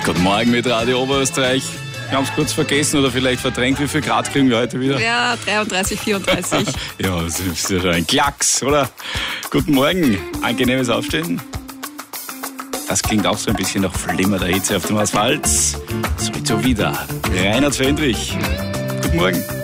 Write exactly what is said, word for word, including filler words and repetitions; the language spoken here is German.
Guten Morgen mit Radio Oberösterreich. Wir haben es kurz vergessen oder vielleicht verdrängt. Wie viel Grad kriegen wir heute wieder? Ja, dreiunddreißig, vierunddreißig. Ja, das ist ja schon ein Klacks, oder? Guten Morgen, angenehmes Aufstehen. Das klingt auch so ein bisschen nach Flimmer der Hitze auf dem Asphalt. So wieder. Reinhard Fendrich. Guten Morgen.